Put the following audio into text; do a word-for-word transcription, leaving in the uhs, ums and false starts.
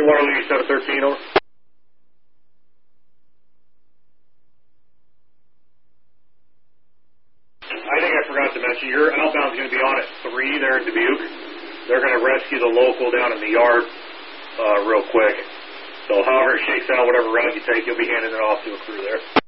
Waterloo, seven thirteen, over. I think I forgot to mention, your outbound's going to be on at three there in Dubuque. They're going to rescue the local down in the yard uh, real quick. So however it shakes out, whatever route you take, you'll be handing it off to a crew there.